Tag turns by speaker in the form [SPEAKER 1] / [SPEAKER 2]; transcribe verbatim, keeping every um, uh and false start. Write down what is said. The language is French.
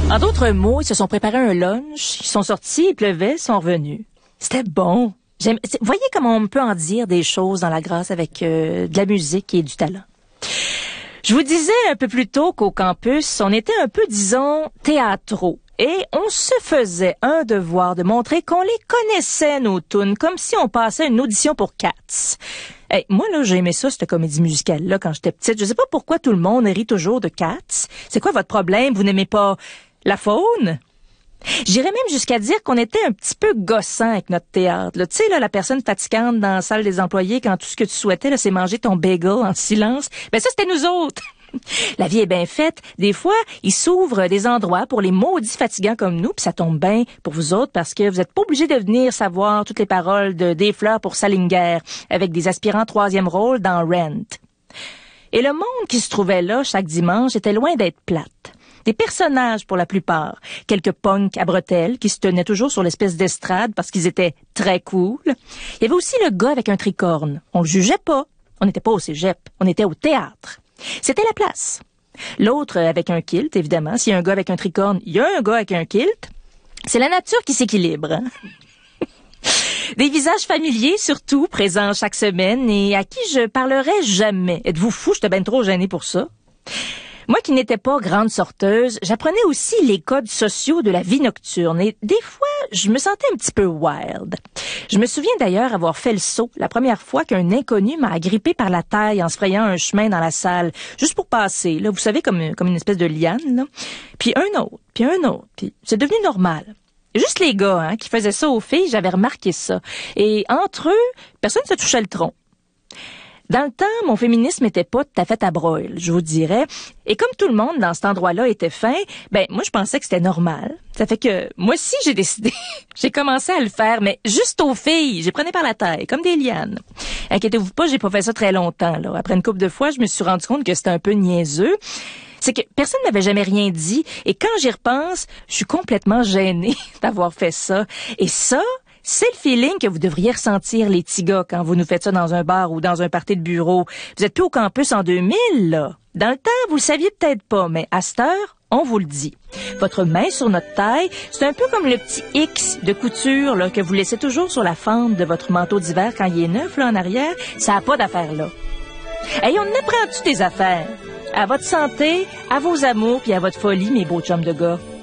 [SPEAKER 1] En d'autres mots, ils se sont préparés un lunch, ils sont sortis, il pleuvait, ils sont revenus. C'était bon. J'aime, voyez comment on peut en dire des choses dans la grâce avec euh, de la musique et du talent. Je vous disais un peu plus tôt qu'au campus, on était un peu, disons, théâtraux. Et on se faisait un devoir de montrer qu'on les connaissait, nos tunes, comme si on passait une audition pour Cats. Hey, moi, là, j'ai aimé ça, cette comédie musicale-là, quand j'étais petite. Je sais pas pourquoi tout le monde rit toujours de Cats. C'est quoi votre problème? Vous n'aimez pas la faune? J'irais même jusqu'à dire qu'on était un petit peu gossant avec notre théâtre. Tu sais, là, la personne fatigante dans la salle des employés, quand tout ce que tu souhaitais, là, c'est manger ton bagel en silence. Ben ça, c'était nous autres. La vie est bien faite. Des fois, il s'ouvre des endroits pour les maudits fatigants comme nous, puis ça tombe bien pour vous autres parce que vous êtes pas obligés de venir savoir toutes les paroles de Des fleurs pour Salinger avec des aspirants troisième rôle dans Rent. Et le monde qui se trouvait là chaque dimanche était loin d'être plate. Des personnages pour la plupart. Quelques punks à bretelles qui se tenaient toujours sur l'espèce d'estrade parce qu'ils étaient très cool. Il y avait aussi le gars avec un tricorne. On le jugeait pas. On n'était pas au cégep. On était au théâtre. C'était la place. L'autre avec un kilt, évidemment. S'il y a un gars avec un tricorne, il y a un gars avec un kilt. C'est la nature qui s'équilibre. Hein? Des visages familiers, surtout, présents chaque semaine et à qui je parlerai jamais. Êtes-vous fou? J'étais ben trop gênée pour ça. Moi qui n'étais pas grande sorteuse, j'apprenais aussi les codes sociaux de la vie nocturne et des fois, je me sentais un petit peu wild. Je me souviens d'ailleurs avoir fait le saut la première fois qu'un inconnu m'a agrippé par la taille en se frayant un chemin dans la salle, juste pour passer, là, vous savez, comme, comme une espèce de liane, là. Puis un autre, puis un autre, puis c'est devenu normal. Juste les gars hein, qui faisaient ça aux filles, j'avais remarqué ça. Et entre eux, personne ne se touchait le tronc. Dans le temps, mon féminisme était pas tout à fait à broil, je vous dirais. Et comme tout le monde dans cet endroit-là était fin, ben moi je pensais que c'était normal. Ça fait que moi aussi j'ai décidé, j'ai commencé à le faire, mais juste aux filles. J'ai prenais par la taille, comme des lianes. Inquiétez-vous pas, j'ai pas fait ça très longtemps. Là. Après une couple de fois, je me suis rendu compte que c'était un peu niaiseux. C'est que personne n'avait jamais rien dit. Et quand j'y repense, je suis complètement gênée d'avoir fait ça. Et ça... c'est le feeling que vous devriez ressentir, les petits gars, quand vous nous faites ça dans un bar ou dans un party de bureau. Vous êtes plus au campus en deux mille, là. Dans le temps, vous le saviez peut-être pas, mais à cette heure, on vous le dit. Votre main sur notre taille, c'est un peu comme le petit X de couture là, que vous laissez toujours sur la fente de votre manteau d'hiver quand il est neuf, là, en arrière. Ça n'a pas d'affaire là. Hey, on apprend-tu des affaires? À votre santé, à vos amours puis à votre folie, mes beaux chums de gars.